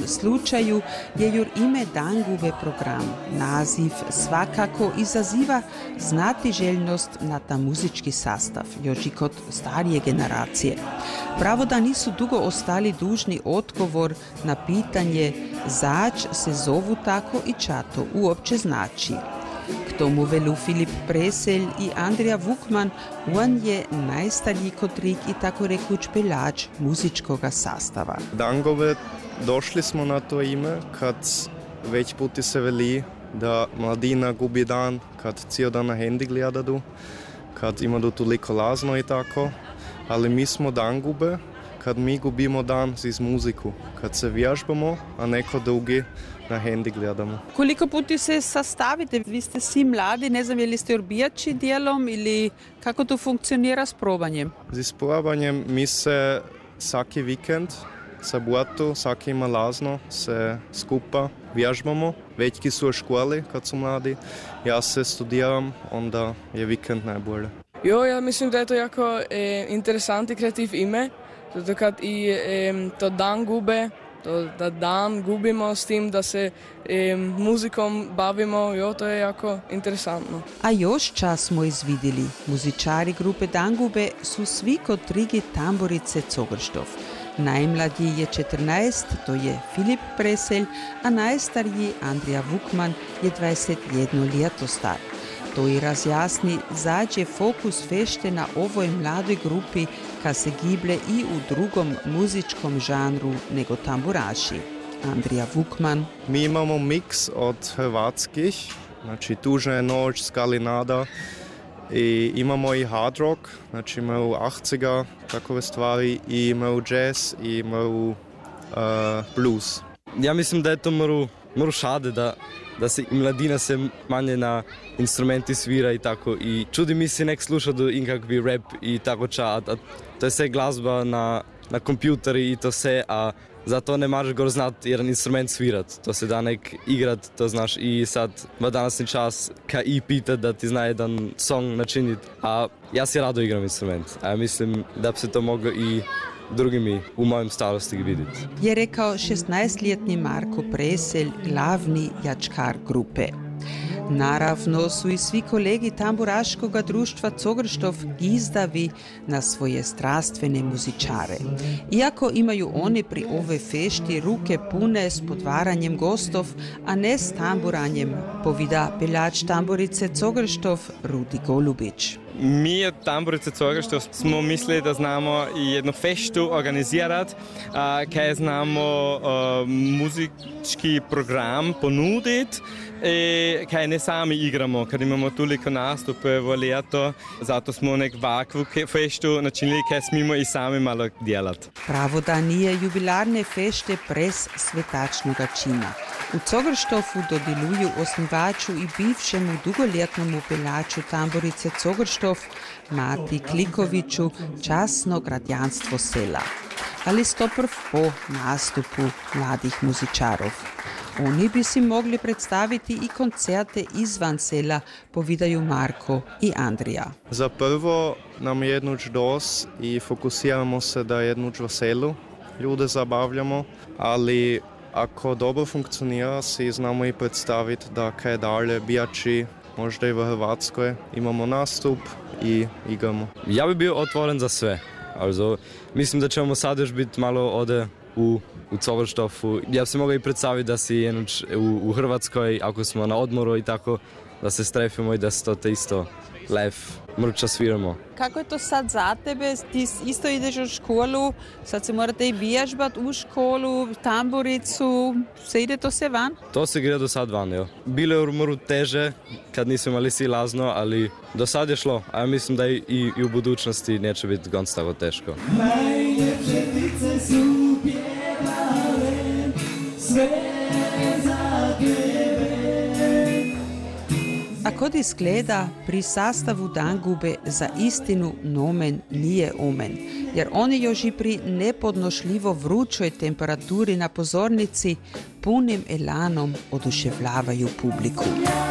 slučaju je jur ime Dangube program. Naziv svakako izaziva znatiželjnost na ta muzički sastav, još i kod starije generacije. Pravo da nisu dugo ostali dužni odgovor na pitanje zač se zovu tako i ča to uopće znači. K tomu velu Filip Preselj i Andrija Vukman, on je najstariji kotrik i tako rekuć pelač muzičkoga sastava. Dangube, došli smo na to ime kad već puti se veli da mladina gubi dan, kad cijel dan na hendi gledaju, kad imaju toliko lazno i tako, ali mi smo Dangube kad mi gubimo dan iz muziku, kad se vježbamo, a neko drugi na hendi gledamo. Koliko puti se sastavite? Vi ste svi mladi, ne znam je li ste orbijači dijelom ili kako to funkcionira s probanjem? S probanjem mi se svaki vikend sabotu, svaki ima lazno, se skupa vježbamo. Većki su u školi kad su mladi, ja se studiram, onda je vikend najbolje. Jo, ja mislim da je to jako interesant i kreativ ime, zato kad i to dan gube, to da dan gubimo s tim da se muzikom bavimo, jo, to je jako interesantno. A još čas smo izvidjeli. Muzičari grupe Dangube su svi kotrigi Tamburice Cogrštov. Najmladiji je 14, to je Filip Preselj, a najstariji Andrija Vukman je 21 ljeto star. To i razjasni zađe fokus fešte na ovoj mladoj grupi ka se gible i u drugom muzičkom žanru nego tamburaši. Andrija Vukman. Mi imamo miks od hrvatskih, znači Tužna je noć, Skalinada, i imamo i hard rock, znači imaju 80-ga, takove stvari, i imaju jazz, i imaju blues. Ja mislim da je to moru šade, da se mladina se manje na instrumenti svira i tako. I čudi mi se nek sluša do inkakvi rap i tako ča, a to je sve glazba na kompjuteri i to sve, a zato ne možeš gor znat jedan instrument svirat. To se da nek igrat, to znaš, i sad v danasni čas ka i pita da ti zna jedan song načinit, a ja si rado igram instrument. A ja mislim da bi se to moglo i drugimi u mojem starosti vidjeti. Je rekao 16-ljetni Marko Preselj, glavni jačkar grupe. Naravno su i svi kolegi tamburaškog društva Cogrštov gizdavi na svoje strastvene muzičare. Iako imaju oni pri ove fešti ruke pune s podvaranjem gostov, a ne s tamburanjem, povida pelač tamburice Cogrštov Rudi Golubić. Mi od Tamburice Cogrštov smo mislili da znamo jednu feštu organizirati, kaj znamo muzički program ponuditi, kaj ne sami igramo, kad imamo toliko nastupe v leto, zato smo nek ovakvu feštu načinili, kaj smimo i sami malo delati. Pravo da nije jubilarne fešte brez svetačnoga čina. U Cogrštovu dodiluju osnivaču i bivšemu dugoljetnому pelaču Tamburice Cogrštov Mati Klikoviću časno građanstvo sela. Ali stoprv po nastupu mladih muzičarov. Oni bi si mogli predstaviti i koncerte izvan sela, povidaju Marko i Andrija. Za prvo nam je jednuć dos i fokusiramo se da jednuć v selu ljude zabavljamo, ali ako dobro funkcionira, si znamo i predstaviti da kaj dalje bijači, možda i v Hrvatskoj, imamo nastup i igramo. Ja bi bio otvoren za sve. Also, mislim da ćemo sad još biti malo ode u Cogrštovu. Ja bi se mogao i predstaviti da si jednuć u Hrvatskoj, ako smo na odmoru i tako, da se strefimo i da se to isto live mrča sviramo. Kako je to sad za tebe? Ti isto ideš u školu, sad se morate i vježbati u školu, tamburicu, se ide to sve van? To se gre do sad van, jo. Bilo je u moru teže, kad nismo imali si lazno, ali do sad je šlo, a ja mislim da i u budućnosti neće biti gonc tako teško. Najljepše ptice su pjevale, sve za tebe. A kod izgleda, pri sastavu Dangube za istinu nomen nije omen, jer oni još i pri nepodnošljivo vrućoj temperaturi na pozornici punim elanom oduševljavaju publiku.